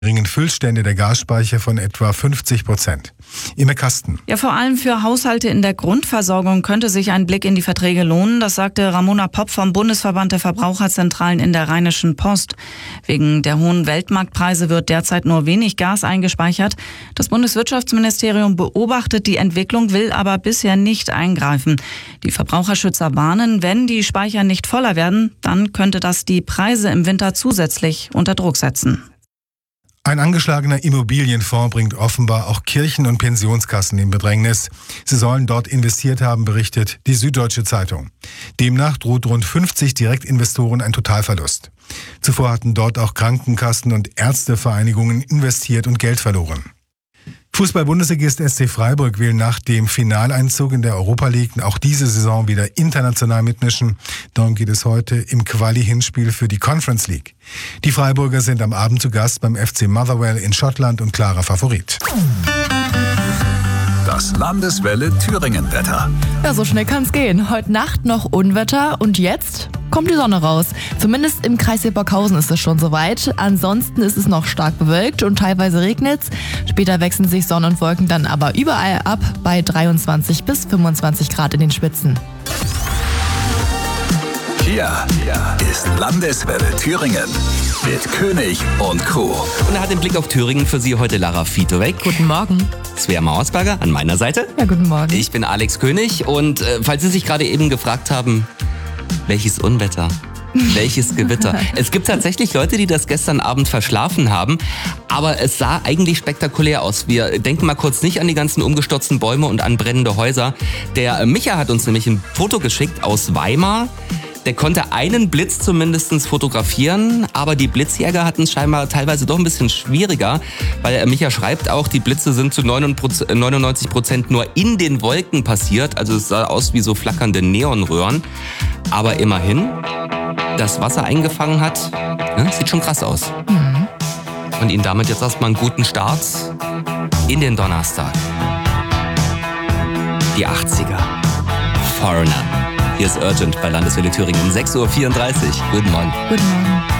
geringen Füllstände der Gasspeicher von etwa 50%. Imme Kasten. Ja, vor allem für Haushalte in der Grundversorgung könnte sich ein Blick in die Verträge lohnen. Das sagte Ramona Popp vom Bundesverband der Verbraucherzentralen in der Rheinischen Post. Wegen der hohen Weltmarktpreise wird derzeit nur wenig Gas eingespeichert. Das Bundeswirtschaftsministerium beobachtet die Entwicklung, will aber bisher nicht eingreifen. Die Verbraucherschützer warnen, wenn die Speicher nicht voller werden, dann könnte das die Preise im Winter zusätzlich unter Druck setzen. Ein angeschlagener Immobilienfonds bringt offenbar auch Kirchen- und Pensionskassen in Bedrängnis. Sie sollen dort investiert haben, berichtet die Süddeutsche Zeitung. Demnach droht rund 50 Direktinvestoren ein Totalverlust. Zuvor hatten dort auch Krankenkassen und Ärztevereinigungen investiert und Geld verloren. Fußball-Bundesligist SC Freiburg will nach dem Finaleinzug in der Europa League auch diese Saison wieder international mitmischen. Darum geht es heute im Quali-Hinspiel für die Conference League. Die Freiburger sind am Abend zu Gast beim FC Motherwell in Schottland und klarer Favorit. Das Landeswelle Thüringen-Wetter. Ja, so schnell kann's gehen. Heute Nacht noch Unwetter und jetzt kommt die Sonne raus. Zumindest im Kreis Seeburghausen ist es schon soweit. Ansonsten ist es noch stark bewölkt und teilweise regnet's. Später wechseln sich Sonne und Wolken dann aber überall ab bei 23 bis 25 Grad in den Spitzen. Hier ist Landeswelle Thüringen mit König und Crew. Und er hat den Blick auf Thüringen für Sie heute Lara Fitovek. Guten Morgen. Svea Mauersberger an meiner Seite. Ja, guten Morgen. Ich bin Alex König und falls Sie sich gerade eben gefragt haben, welches Unwetter, welches Gewitter. Es gibt tatsächlich Leute, die das gestern Abend verschlafen haben, aber es sah eigentlich spektakulär aus. Wir denken mal kurz nicht an die ganzen umgestürzten Bäume und an brennende Häuser. Der Micha hat uns nämlich ein Foto geschickt aus Weimar. Der konnte einen Blitz zumindest fotografieren, aber die Blitzjäger hatten es scheinbar teilweise doch ein bisschen schwieriger, weil Micha schreibt auch, die Blitze sind zu 99% nur in den Wolken passiert, also es sah aus wie so flackernde Neonröhren, aber immerhin, das Wasser eingefangen hat, ja, sieht schon krass aus. Und Ihnen damit jetzt erstmal einen guten Start in den Donnerstag. Die 80er. Foreigner. Hier ist Urgent bei Landeswelle Thüringen. 6:34 Uhr. Guten Morgen. Guten Morgen.